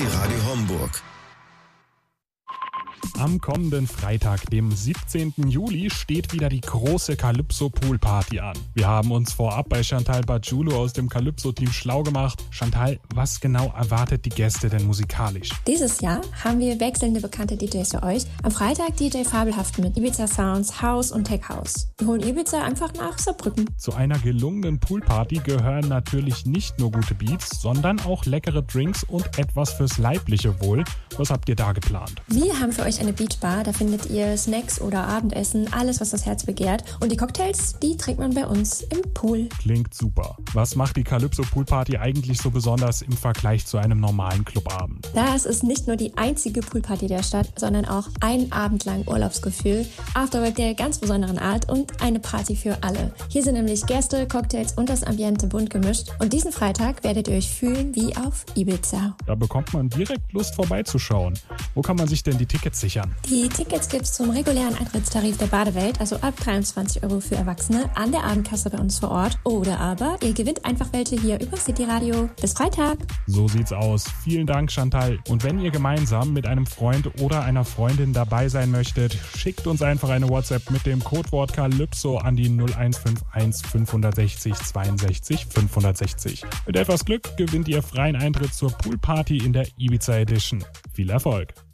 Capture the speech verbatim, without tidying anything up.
City Radio Homburg. Am kommenden Freitag, dem siebzehnten Juli, steht wieder die große Calypso Pool Party an. Wir haben uns vorab bei Chantal Bajulu aus dem Calypso-Team schlau gemacht. Chantal, was genau erwartet die Gäste denn musikalisch? Dieses Jahr haben wir wechselnde bekannte D Js für euch. Am Freitag D J Fabelhaft mit Ibiza Sounds, House und Tech House. Wir holen Ibiza einfach nach Saarbrücken. Zu einer gelungenen Poolparty gehören natürlich nicht nur gute Beats, sondern auch leckere Drinks und etwas fürs leibliche Wohl. Was habt ihr da geplant? Wir haben für euch eine Beachbar, da findet ihr Snacks oder Abendessen, alles was das Herz begehrt. Und die Cocktails, die trinkt man bei uns im Pool. Klingt super. Was macht die Calypso Pool Party eigentlich so besonders im Vergleich zu einem normalen Clubabend? Das ist nicht nur die einzige Poolparty der Stadt, sondern auch ein Abend lang Urlaubsgefühl, Afterwork der ganz besonderen Art und eine Party für alle. Hier sind nämlich Gäste, Cocktails und das Ambiente bunt gemischt. Und diesen Freitag werdet ihr euch fühlen wie auf Ibiza. Da bekommt man direkt Lust vorbeizuschauen. Wo kann man sich denn die Tickets sichern? Die Tickets gibt's zum regulären Eintrittstarif der Badewelt, also ab dreiundzwanzig Euro für Erwachsene, an der Abendkasse bei uns vor Ort. Oder aber ihr gewinnt einfach welche hier über City Radio. Bis Freitag! So sieht's aus. Vielen Dank, Chantal. Und wenn ihr gemeinsam mit einem Freund oder einer Freundin dabei sein möchtet, schickt uns einfach eine WhatsApp mit dem Codewort Calypso an die null eins fünf eins fünf sechs null zweiundsechzig fünfhundertsechzig. Mit etwas Glück gewinnt ihr freien Eintritt zur Poolparty in der Ibiza Edition. Viel Erfolg!